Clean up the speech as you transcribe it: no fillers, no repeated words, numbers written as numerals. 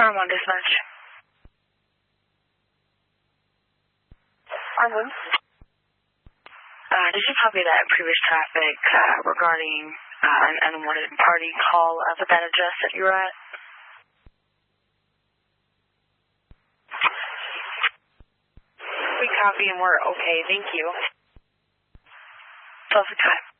Armand Dispatch. Armand? Did you copy that previous traffic regarding an unwanted party call up at that address that you were at? We copy and we're okay, thank you. Perfect time.